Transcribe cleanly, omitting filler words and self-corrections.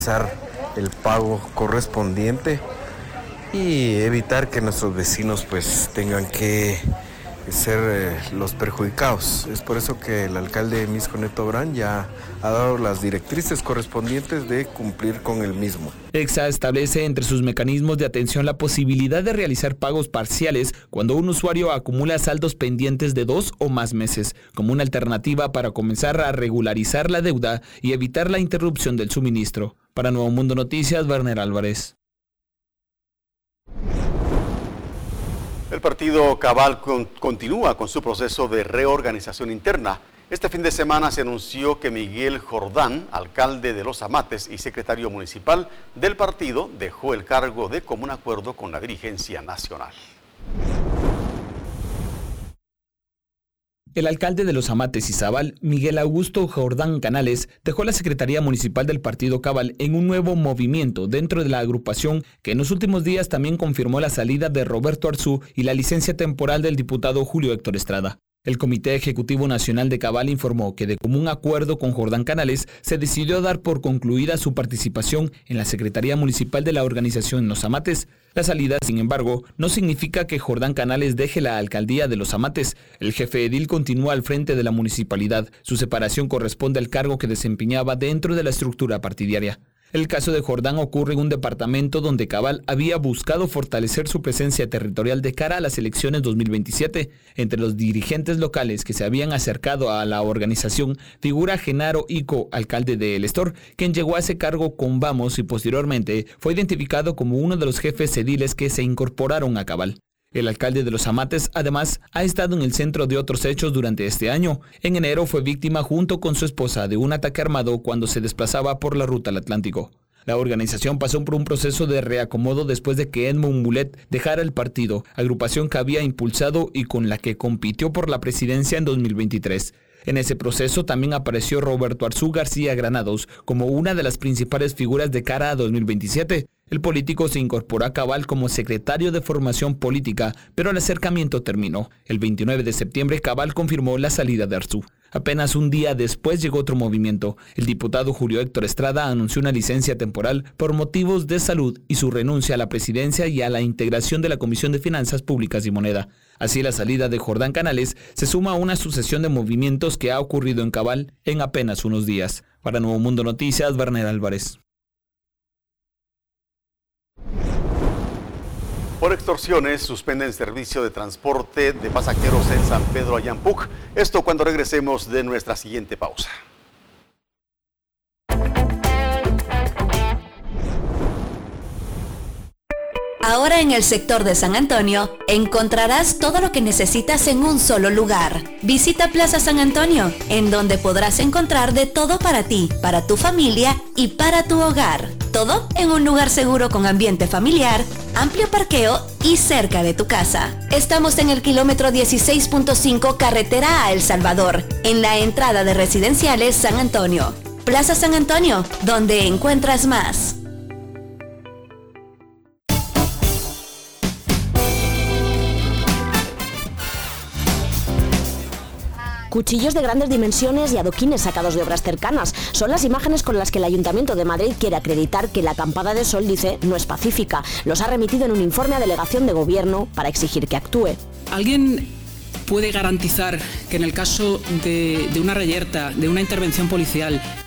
el pago correspondiente y evitar que nuestros vecinos pues tengan que ser los perjudicados. Es por eso que el alcalde Misco Neto Brand ya ha dado las directrices correspondientes de cumplir con el mismo. EXA establece entre sus mecanismos de atención la posibilidad de realizar pagos parciales cuando un usuario acumula saldos pendientes de 2 o más meses, como una alternativa para comenzar a regularizar la deuda y evitar la interrupción del suministro. Para Nuevo Mundo Noticias, Werner Álvarez. El partido Cabal continúa con su proceso de reorganización interna. Este fin de semana se anunció que Miguel Jordán, alcalde de Los Amates y secretario municipal del partido, dejó el cargo de común acuerdo con la dirigencia nacional. El alcalde de Los Amates y Zabal, Miguel Augusto Jordán Canales, dejó la Secretaría Municipal del Partido Cabal en un nuevo movimiento dentro de la agrupación que en los últimos días también confirmó la salida de Roberto Arzú y la licencia temporal del diputado Julio Héctor Estrada. El Comité Ejecutivo Nacional de Cabal informó que de común acuerdo con Jordán Canales se decidió dar por concluida su participación en la Secretaría Municipal de la organización Los Amates. La salida, sin embargo, no significa que Jordán Canales deje la alcaldía de Los Amates. El jefe edil continúa al frente de la municipalidad. Su separación corresponde al cargo que desempeñaba dentro de la estructura partidaria. El caso de Jordán ocurre en un departamento donde Cabal había buscado fortalecer su presencia territorial de cara a las elecciones 2027. Entre los dirigentes locales que se habían acercado a la organización figura Genaro Ico, alcalde de El Estor, quien llegó a ese cargo con Vamos y posteriormente fue identificado como uno de los jefes ediles que se incorporaron a Cabal. El alcalde de Los Amates, además, ha estado en el centro de otros hechos durante este año. En enero fue víctima junto con su esposa de un ataque armado cuando se desplazaba por la ruta al Atlántico. La organización pasó por un proceso de reacomodo después de que Edmond Mulet dejara el partido, agrupación que había impulsado y con la que compitió por la presidencia en 2023. En ese proceso también apareció Roberto Arzú García Granados como una de las principales figuras de cara a 2027. El político se incorporó a Cabal como secretario de formación política, pero el acercamiento terminó. El 29 de septiembre Cabal confirmó la salida de Arzú. Apenas un día después llegó otro movimiento. El diputado Julio Héctor Estrada anunció una licencia temporal por motivos de salud y su renuncia a la presidencia y a la integración de la Comisión de Finanzas Públicas y Moneda. Así, la salida de Jordán Canales se suma a una sucesión de movimientos que ha ocurrido en Cabal en apenas unos días. Para Nuevo Mundo Noticias, Werner Álvarez. Por extorsiones, suspenden servicio de transporte de pasajeros en San Pedro Ayampuc. Esto cuando regresemos de nuestra siguiente pausa. Ahora en el sector de San Antonio encontrarás todo lo que necesitas en un solo lugar. Visita Plaza San Antonio, en donde podrás encontrar de todo para ti, para tu familia y para tu hogar. Todo en un lugar seguro con ambiente familiar, amplio parqueo y cerca de tu casa. Estamos en el kilómetro 16.5 carretera a El Salvador, en la entrada de Residenciales San Antonio. Plaza San Antonio, donde encuentras más. Cuchillos de grandes dimensiones y adoquines sacados de obras cercanas son las imágenes con las que el Ayuntamiento de Madrid quiere acreditar que la acampada de Sol, dice, no es pacífica. Los ha remitido en un informe a Delegación de Gobierno para exigir que actúe. ¿Alguien puede garantizar que en el caso de una reyerta, de una intervención policial,